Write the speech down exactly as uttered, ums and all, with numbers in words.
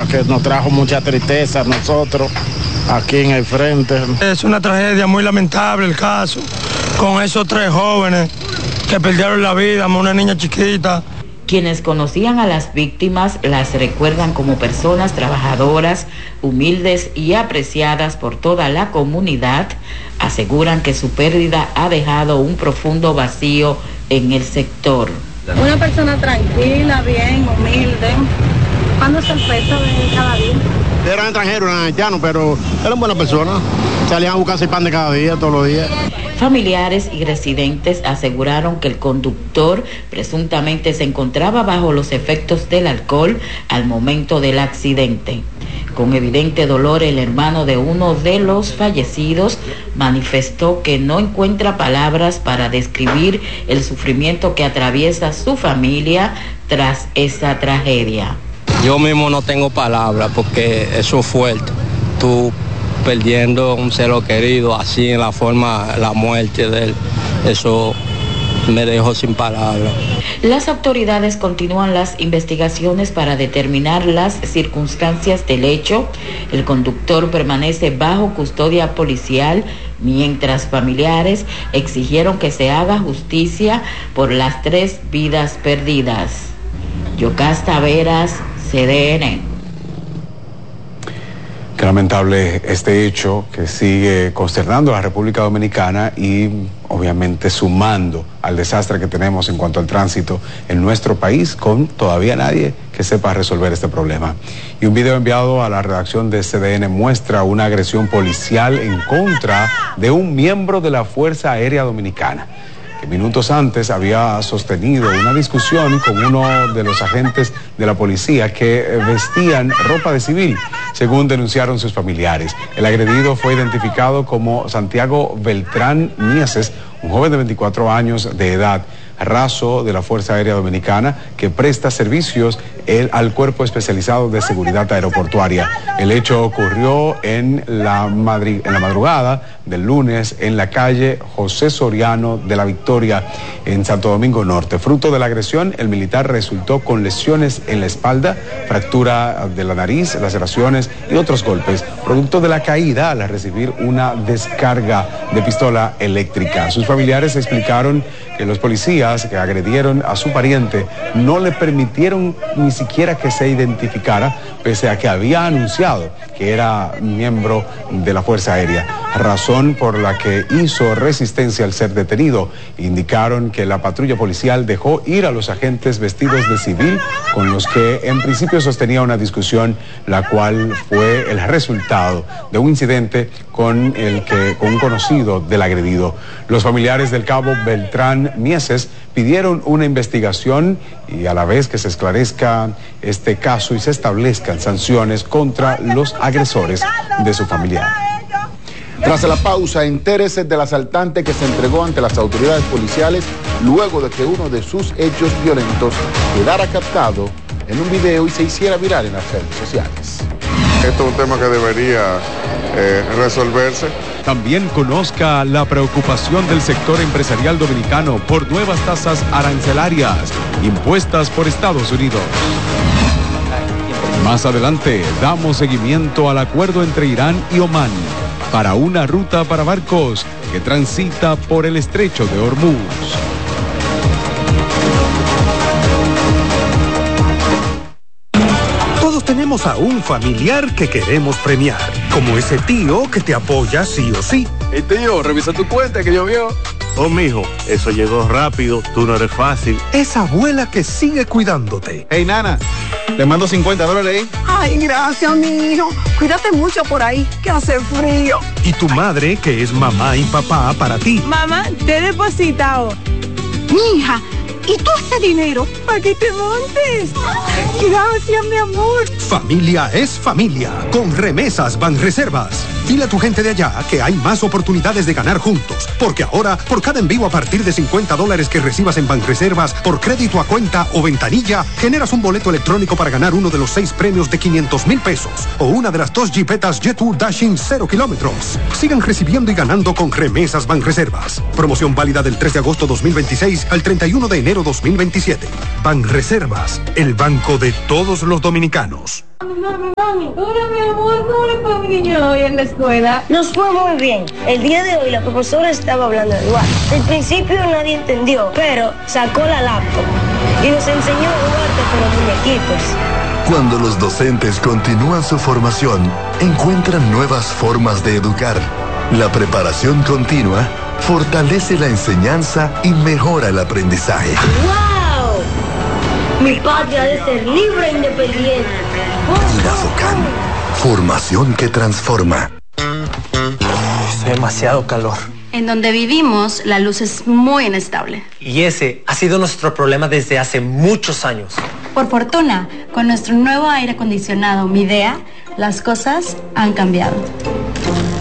que nos trajo mucha tristeza a nosotros aquí en el frente. Es una tragedia muy lamentable el caso, con esos tres jóvenes que perdieron la vida, una niña chiquita. Quienes conocían a las víctimas las recuerdan como personas trabajadoras, humildes y apreciadas por toda la comunidad. Aseguran que su pérdida ha dejado un profundo vacío en el sector. Una persona tranquila, bien, humilde. ¿Cuándo se empieza de cada día? Eran extranjeros, eran haitianos, pero eran buenas personas. Salían a buscarse el pan de cada día, todos los días. Familiares y residentes aseguraron que el conductor presuntamente se encontraba bajo los efectos del alcohol al momento del accidente. Con evidente dolor, el hermano de uno de los fallecidos manifestó que no encuentra palabras para describir el sufrimiento que atraviesa su familia tras esa tragedia. Yo mismo no tengo palabras porque eso es fuerte. Tú perdiendo un ser querido así en la forma, la muerte de él, eso me dejó sin palabras. Las autoridades continúan las investigaciones para determinar las circunstancias del hecho. El conductor permanece bajo custodia policial, mientras familiares exigieron que se haga justicia por las tres vidas perdidas. Yocasta Veras, C D N. Qué lamentable este hecho que sigue consternando a la República Dominicana y obviamente sumando al desastre que tenemos en cuanto al tránsito en nuestro país, con todavía nadie que sepa resolver este problema. Y un video enviado a la redacción de C D N muestra una agresión policial en contra de un miembro de la Fuerza Aérea Dominicana, que minutos antes había sostenido una discusión con uno de los agentes de la policía que vestían ropa de civil, según denunciaron sus familiares. El agredido fue identificado como Santiago Beltrán Mieses, un joven de veinticuatro años de edad, raso de la Fuerza Aérea Dominicana, que presta servicios el, al Cuerpo Especializado de Seguridad Aeroportuaria. El hecho ocurrió en la, madri, en la madrugada del lunes en la calle José Soriano de la Victoria, en Santo Domingo Norte. Fruto de la agresión, el militar resultó con lesiones en la espalda, fractura de la nariz, laceraciones y otros golpes, producto de la caída al recibir una descarga de pistola eléctrica. Sus familiares explicaron que los policías que agredieron a su pariente no le permitieron ni siquiera que se identificara, pese a que había anunciado que era miembro de la Fuerza Aérea, razón por la que hizo resistencia al ser detenido. Indicaron que la patrulla policial dejó ir a los agentes vestidos de civil, con los que en principio sostenía una discusión, la cual fue el resultado de un incidente con el que con un conocido del agredido. Los familiares del cabo Beltrán Mieses pidieron una investigación y a la vez que se esclarezca este caso y se establezcan sanciones contra los agresores de su familiar. Tras la pausa, entérese del asaltante que se entregó ante las autoridades policiales luego de que uno de sus hechos violentos quedara captado en un video y se hiciera viral en las redes sociales. Esto es un tema que debería eh, resolverse. También conozca la preocupación del sector empresarial dominicano por nuevas tasas arancelarias impuestas por Estados Unidos. Más adelante, damos seguimiento al acuerdo entre Irán y Omán para una ruta para barcos que transita por el estrecho de Hormuz. Todos tenemos a un familiar que queremos premiar, como ese tío que te apoya sí o sí. Hey tío, revisa tu cuenta que llovió. Oh, mijo, eso llegó rápido, tú no eres fácil. Esa abuela que sigue cuidándote. Hey nana, te mando cincuenta dólares ahí. Ay, gracias, mi hijo. Cuídate mucho por ahí, que hace frío. Y tu madre, que es mamá y papá para ti. Mamá, te he depositado. Mija, ¿y todo ese dinero? ¿Para qué te montes? Gracias, mi amor. Familia es familia. Con Remesas Banreservas. Dile a tu gente de allá que hay más oportunidades de ganar juntos. Porque ahora, por cada envío a partir de cincuenta dólares que recibas en Banreservas, por crédito a cuenta o ventanilla, generas un boleto electrónico para ganar uno de los seis premios de quinientos mil pesos. O una de las dos jipetas Jet-Tour Dashing cero kilómetros. Sigan recibiendo y ganando con Remesas Banreservas. Promoción válida del tres de agosto dos mil veintiséis al treinta y uno de enero dos mil veintisiete. Banreservas, el banco de todos los dominicanos. Mami, mami, hola mi amor, ¿cómo le fue a mi niño hoy en la escuela? Nos fue muy bien. El día de hoy la profesora estaba hablando de igual. Al principio nadie entendió, pero sacó la laptop y nos enseñó a jugar con los muñequitos. Cuando los docentes continúan su formación, encuentran nuevas formas de educar. La preparación continua fortalece la enseñanza y mejora el aprendizaje. ¡Wow! Mi patria debe ser libre e independiente. La FOCAN, formación que transforma. Hace demasiado calor. En donde vivimos, la luz es muy inestable. Y ese ha sido nuestro problema desde hace muchos años. Por fortuna, con nuestro nuevo aire acondicionado Midea, las cosas han cambiado.